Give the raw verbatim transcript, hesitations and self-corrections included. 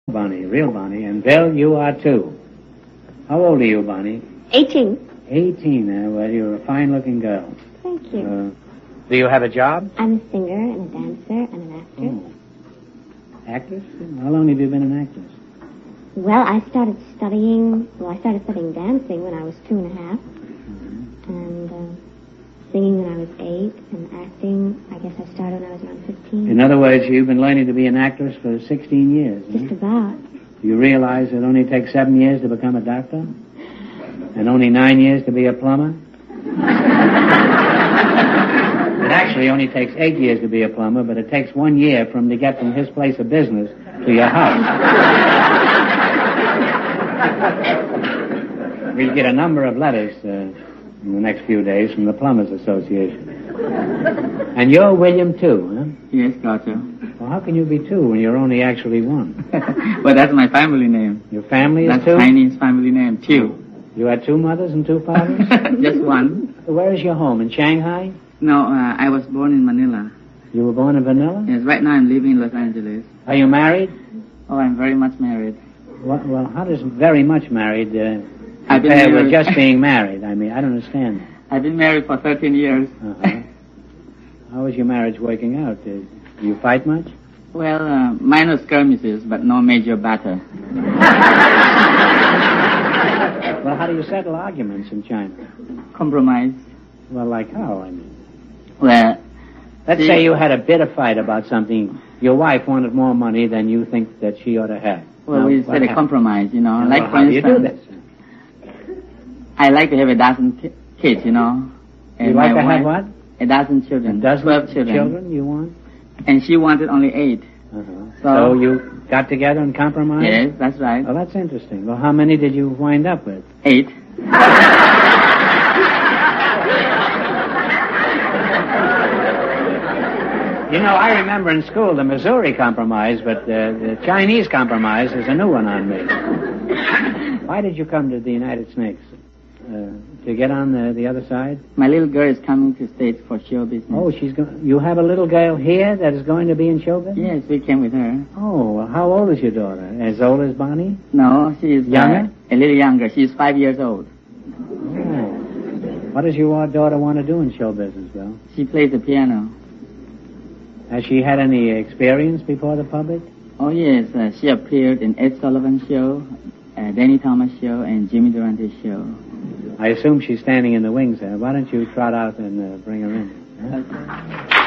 Bonnie, real Bonnie. And Bill, you are too. How old are you, Bonnie? Eighteen. Eighteen, eh? Well, you're a fine-looking girl. Thank you. Uh, do you have a job? I'm a singer and a dancer and an actor. Oh. Actress? How long have you been an actress? Well, I started studying, well, I started studying dancing when I was two and a half. Mm-hmm. And uh, singing when I was eight. And acting, I guess I started when I was around fifteen. In other words, you've been learning to be an actress for sixteen years. Just eh? about. Do you realize it only takes seven years to become a doctor? And only nine years to be a plumber? It actually only takes eight years to be a plumber, but it takes one year for him to get from his place of business to your house. We'll get a number of letters uh, in the next few days from the Plumbers Association. And you're William, too, huh? Yes, doctor. Well, how can you be two when you're only actually one? Well, that's my family name. Your family is that's two? That's Chinese family name, two. You had two mothers and two fathers? Just one. So where is your home? In Shanghai? No, uh, I was born in Manila. You were born in Manila? Yes, right now I'm living in Los Angeles. Are you married? Oh, I'm very much married. Well, well how does very much married uh, I've been compare married. with just being married? I mean, I don't understand. I've been married for thirteen years. Uh-huh. How is your marriage working out? Uh, do you fight much? Well, uh, minor skirmishes, but no major battle. Well, how do you settle arguments in China? Compromise. Well, like how, I mean? Well, let's see, say you had a bitter fight about something. Your wife wanted more money than you think that she ought to have. Well, now, we said a compromise, you know. Now, like, well, for how do you do instance, this? I like to have a dozen ki- kids, you know. And you like my to wife, have what? A dozen children. A dozen Twelve children. children you want? And she wanted only eight. Uh-huh. So, so you got together and compromised? Yes, that's right. Well, that's interesting. Well, how many did you wind up with? Eight. You know, I remember in school the Missouri Compromise, but uh, the Chinese Compromise is a new one on me. Why did you come to the United States? Uh, to get on the, the other side? My little girl is coming to States for show business. Oh, she's going. You have a little girl here that is going to be in show business? Yes, we came with her. Oh, well, how old is your daughter? As old as Bonnie? No, she is younger. Uh, a little younger. She's five years old. Oh. What does your daughter want to do in show business, Bill? She plays the piano. Has she had any experience before the public? Oh, yes. Uh, she appeared in Ed Sullivan Show, uh, Danny Thomas Show, and Jimmy Durante Show. I assume she's standing in the wings there. Why don't you trot out and uh, bring her in? Huh? Okay.